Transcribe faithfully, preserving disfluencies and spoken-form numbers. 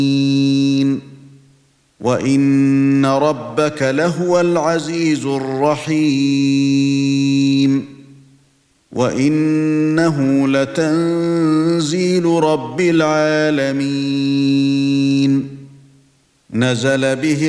وَإِنَّ رَبَّكَ لَهُوَ الْعَزِيزُ الرَّحِيمُ وَإِنَّهُ لَتَنزِيلُ رَبِّ الْعَالَمِينَ نَزَلَ بِهِ